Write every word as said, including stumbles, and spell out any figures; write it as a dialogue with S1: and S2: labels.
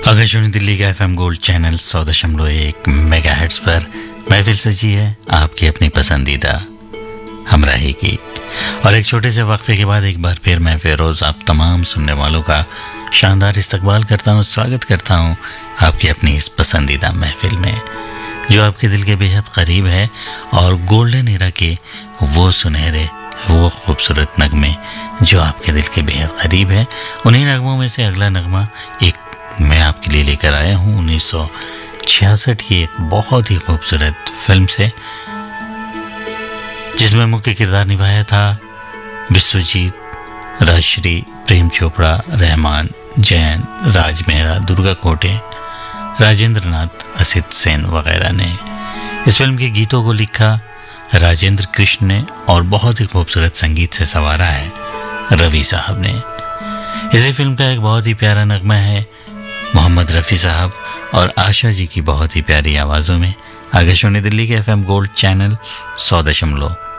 S1: आकाशवाणी दिल्ली का FM gold channel सौ दशमलव एक मेगा हर्ट्ज पर महफिल सजी है आपकी अपनी पसंदीदा हमराही की। और एक छोटे से वक्फे के बाद एक बार फिर मैं फेरोज आप तमाम सुनने वालों का शानदार इस्तकबाल करता हूँ, स्वागत करता हूँ आपकी अपनी इस पसंदीदा महफिल में जो आपके दिल के बेहद करीब है। और गोल्डन एरा के वो सुनहरे वो खूबसूरत नगमे जो आपके दिल के बेहद करीब है, उन्हीं नगमों में से अगला नगमा एक मैं आपके लिए लेकर आया हूँ उन्नीस सौ छियासठ की एक बहुत ही खूबसूरत फिल्म से, जिसमें मुख्य किरदार निभाया था विश्वजीत, राजश्री, प्रेम चोपड़ा, रहमान, जैन, राज मेहरा, दुर्गा कोटे, राजेंद्र नाथ, असित सेन वगैरह ने। इस फिल्म के गीतों को लिखा राजेंद्र कृष्ण ने और बहुत ही खूबसूरत संगीत से संवारा है रवि साहब ने। इसी फिल्म का एक बहुत ही प्यारा नगमा है मोहम्मद रफ़ी साहब और आशा जी की बहुत ही प्यारी आवाज़ों में। आकाशवाणी दिल्ली के एफएम गोल्ड चैनल सौ दशमलव